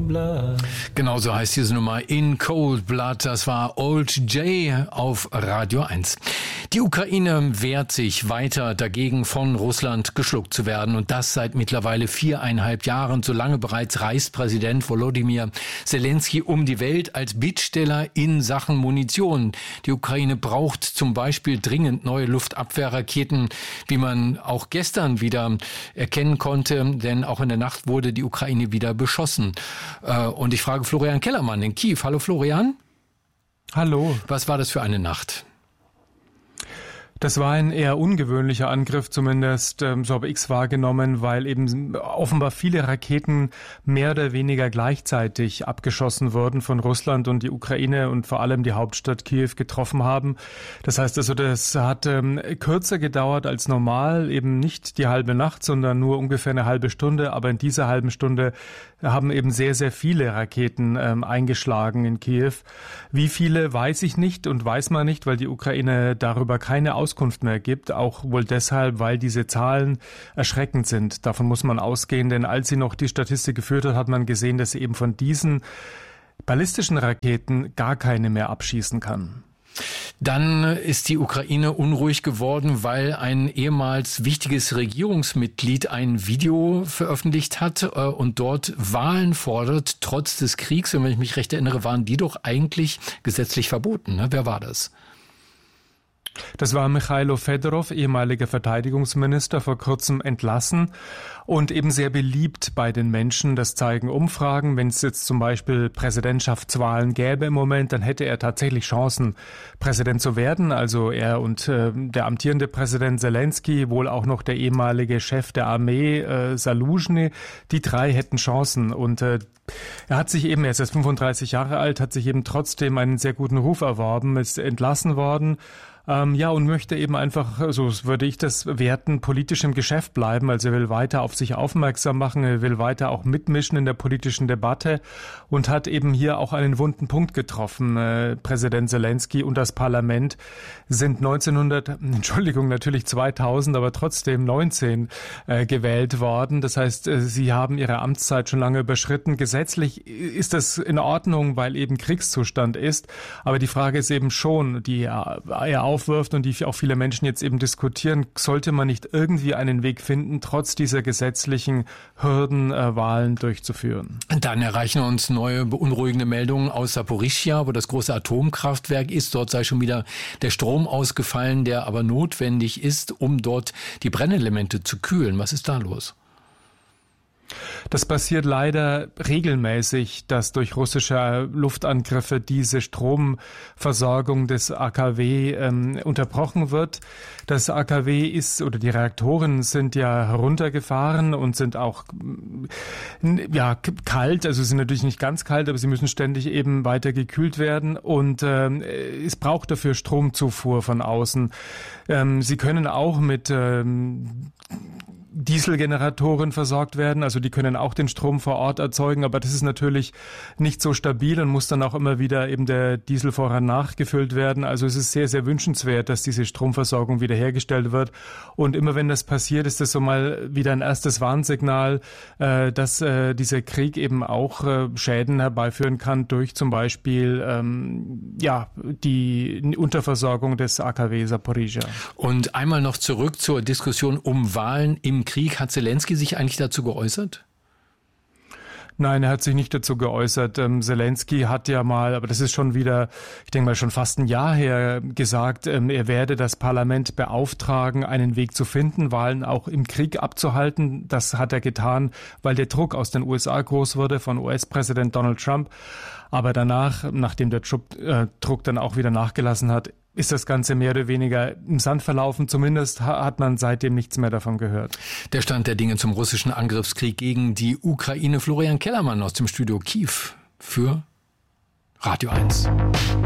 blood. Genau so heißt diese Nummer, In Cold Blood. Das war Old J auf Radio 1. Die Ukraine wehrt sich weiter dagegen, von Russland geschluckt zu werden. Und das seit mittlerweile 4,5 Jahren. So lange bereits reist Präsident Volodymyr Zelensky um die Welt als Bittsteller in Sachen Munition. Die Ukraine braucht zum Beispiel dringend neue Luftabwehrraketen, wie man auch gestern wieder erkennen konnte. Denn auch in der Nacht wurde die Ukraine wieder beschossen. Und ich frage Florian Kellermann in Kiew. Hallo Florian. Hallo. Was war das für eine Nacht? Das war ein eher ungewöhnlicher Angriff, zumindest so habe ich es wahrgenommen, weil eben offenbar viele Raketen mehr oder weniger gleichzeitig abgeschossen wurden von Russland und die Ukraine und vor allem die Hauptstadt Kiew getroffen haben. Das heißt also, das hat kürzer gedauert als normal, eben nicht die halbe Nacht, sondern nur ungefähr eine halbe Stunde. Aber in dieser halben Stunde haben eben sehr, sehr viele Raketen eingeschlagen in Kiew. Wie viele, weiß ich nicht und weiß man nicht, weil die Ukraine darüber keine Auskunft mehr gibt, auch wohl deshalb, weil diese Zahlen erschreckend sind. Davon muss man ausgehen, denn als sie noch die Statistik geführt hat, hat man gesehen, dass sie eben von diesen ballistischen Raketen gar keine mehr abschießen kann. Dann ist die Ukraine unruhig geworden, weil ein ehemals wichtiges Regierungsmitglied ein Video veröffentlicht hat und dort Wahlen fordert, trotz des Kriegs. Und wenn ich mich recht erinnere, waren die doch eigentlich gesetzlich verboten. Ne? Wer war das? Das war Michailo Fedorov, ehemaliger Verteidigungsminister, vor kurzem entlassen und eben sehr beliebt bei den Menschen. Das zeigen Umfragen. Wenn es jetzt zum Beispiel Präsidentschaftswahlen gäbe im Moment, dann hätte er tatsächlich Chancen, Präsident zu werden. Also er und der amtierende Präsident Zelensky, wohl auch noch der ehemalige Chef der Armee, Zaluzhny, die drei hätten Chancen. Und er hat sich eben, er ist jetzt 35 Jahre alt, hat sich eben trotzdem einen sehr guten Ruf erworben, ist entlassen worden. Und möchte eben einfach, so würde ich das werten, politisch im Geschäft bleiben. Also er will weiter auf sich aufmerksam machen, er will weiter auch mitmischen in der politischen Debatte und hat eben hier auch einen wunden Punkt getroffen. Präsident Zelensky und das Parlament sind 2000, aber trotzdem 19 gewählt worden. Das heißt, sie haben ihre Amtszeit schon lange überschritten. Gesetzlich ist das in Ordnung, weil eben Kriegszustand ist. Aber die Frage ist eben schon, die er aufwirft und die auch viele Menschen jetzt eben diskutieren, sollte man nicht irgendwie einen Weg finden, trotz dieser gesetzlichen Hürden Wahlen durchzuführen. Dann erreichen uns neue beunruhigende Meldungen aus Saporischschja, wo das große Atomkraftwerk ist. Dort sei schon wieder der Strom ausgefallen, der aber notwendig ist, um dort die Brennelemente zu kühlen. Was ist da los? Das passiert leider regelmäßig, dass durch russische Luftangriffe diese Stromversorgung des AKW unterbrochen wird. Das AKW ist, oder die Reaktoren sind ja heruntergefahren und sind auch kalt, also sind natürlich nicht ganz kalt, aber sie müssen ständig eben weiter gekühlt werden und es braucht dafür Stromzufuhr von außen. Sie können auch mit Dieselgeneratoren versorgt werden, also die können auch den Strom vor Ort erzeugen, aber das ist natürlich nicht so stabil und muss dann auch immer wieder eben der Dieselvorrat nachgefüllt werden. Also es ist sehr, sehr wünschenswert, dass diese Stromversorgung wiederhergestellt wird und immer wenn das passiert, ist das so mal wieder ein erstes Warnsignal, dass dieser Krieg eben auch Schäden herbeiführen kann durch zum Beispiel die Unterversorgung des AKW Saporischschja. Und einmal noch zurück zur Diskussion um Wahlen im Krieg. Hat Zelensky sich eigentlich dazu geäußert? Nein, er hat sich nicht dazu geäußert. Zelensky hat ja mal, aber das ist schon wieder, ich denke mal schon fast ein Jahr her, gesagt, er werde das Parlament beauftragen, einen Weg zu finden, Wahlen auch im Krieg abzuhalten. Das hat er getan, weil der Druck aus den USA groß wurde von US-Präsident Donald Trump. Aber danach, nachdem der Druck dann auch wieder nachgelassen hat, ist das Ganze mehr oder weniger im Sand verlaufen. Zumindest hat man seitdem nichts mehr davon gehört. Der Stand der Dinge zum russischen Angriffskrieg gegen die Ukraine. Florian Kellermann aus dem Studio Kiew für Radio 1.